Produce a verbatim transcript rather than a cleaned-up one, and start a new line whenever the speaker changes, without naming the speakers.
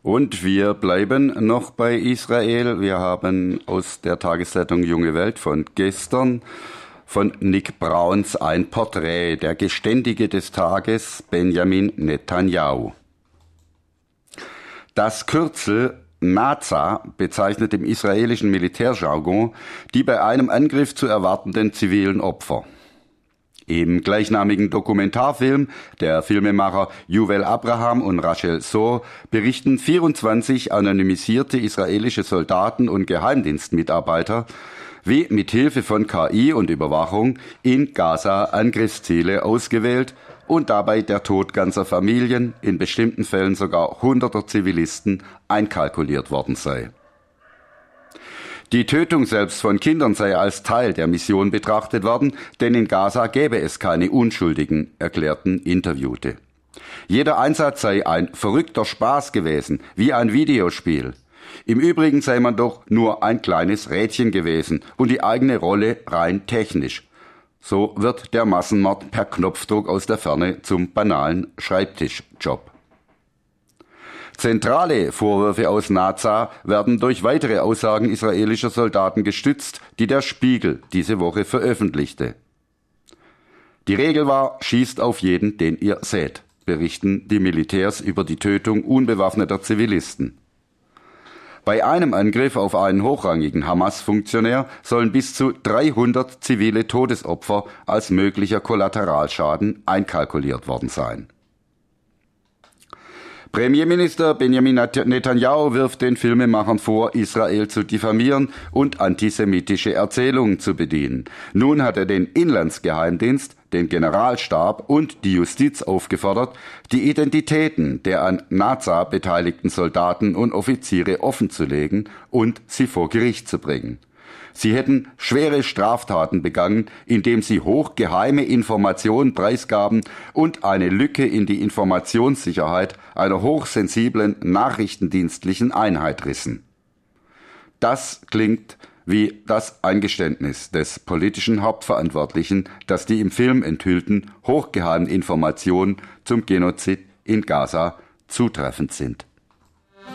Und wir bleiben noch bei Israel. Wir haben aus der Tageszeitung Junge Welt von gestern von Nick Brauns ein Porträt, der Geständige des Tages, Benjamin Netanyahu. Das Kürzel Naza bezeichnet im israelischen Militärjargon die bei einem Angriff zu erwartenden zivilen Opfer. Im gleichnamigen Dokumentarfilm der Filmemacher Yuval Abraham und Rachel Zohr berichten vierundzwanzig anonymisierte israelische Soldaten und Geheimdienstmitarbeiter, wie mithilfe von K I und Überwachung in Gaza Angriffsziele ausgewählt und dabei der Tod ganzer Familien, in bestimmten Fällen sogar hunderter Zivilisten, einkalkuliert worden sei. Die Tötung selbst von Kindern sei als Teil der Mission betrachtet worden, denn in Gaza gäbe es keine Unschuldigen, erklärten Interviewte. Jeder Einsatz sei ein verrückter Spaß gewesen, wie ein Videospiel. Im Übrigen sei man doch nur ein kleines Rädchen gewesen und die eigene Rolle rein technisch. So wird der Massenmord per Knopfdruck aus der Ferne zum banalen Schreibtischjob. Zentrale Vorwürfe aus Naza werden durch weitere Aussagen israelischer Soldaten gestützt, die der Spiegel diese Woche veröffentlichte. Die Regel war, schießt auf jeden, den ihr seht, berichten die Militärs über die Tötung unbewaffneter Zivilisten. Bei einem Angriff auf einen hochrangigen Hamas-Funktionär sollen bis zu dreihundert zivile Todesopfer als möglicher Kollateralschaden einkalkuliert worden sein. Premierminister Benjamin Netanyahu wirft den Filmemachern vor, Israel zu diffamieren und antisemitische Erzählungen zu bedienen. Nun hat er den Inlandsgeheimdienst, den Generalstab und die Justiz aufgefordert, die Identitäten der an Naza beteiligten Soldaten und Offiziere offenzulegen und sie vor Gericht zu bringen. Sie hätten schwere Straftaten begangen, indem sie hochgeheime Informationen preisgaben und eine Lücke in die Informationssicherheit einer hochsensiblen nachrichtendienstlichen Einheit rissen. Das klingt wie das Eingeständnis des politischen Hauptverantwortlichen, dass die im Film enthüllten hochgeheimen Informationen zum Genozid in Gaza zutreffend sind.